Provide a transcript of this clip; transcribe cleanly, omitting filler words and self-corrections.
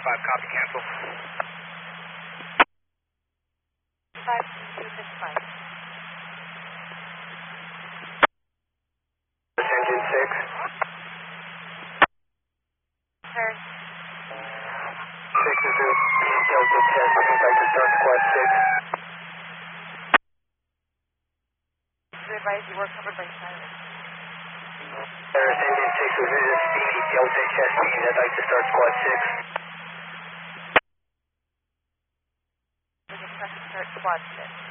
5, copy, cancel. 5265. Engine 6. Sir, 6 is Delta test, I'd like to start squad 6. we advise you were covered by silence. Engine 6 is Speedy, Delta test, I'd like to start squad 6. We can press start squad 6.